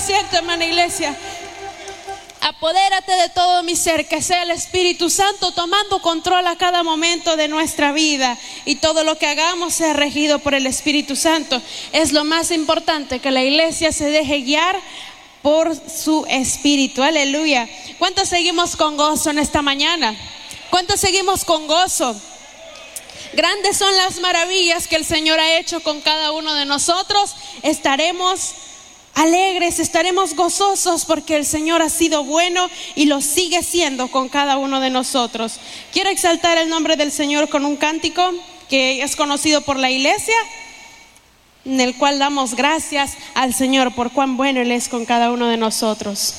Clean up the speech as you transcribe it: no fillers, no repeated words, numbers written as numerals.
asiento, hermana iglesia. Apodérate de todo mi ser, que sea el Espíritu Santo tomando control a cada momento de nuestra vida, y todo lo que hagamos sea regido por el Espíritu Santo. Es lo más importante, que la iglesia se deje guiar por su Espíritu. Aleluya. ¿Cuántos seguimos con gozo en esta mañana? ¿Cuántos seguimos con gozo? Grandes son las maravillas que el Señor ha hecho con cada uno de nosotros. Estaremos alegres, estaremos gozosos, porque el Señor ha sido bueno y lo sigue siendo con cada uno de nosotros. Quiero exaltar el nombre del Señor con un cántico que es conocido por la iglesia, en el cual damos gracias al Señor por cuán bueno Él es con cada uno de nosotros.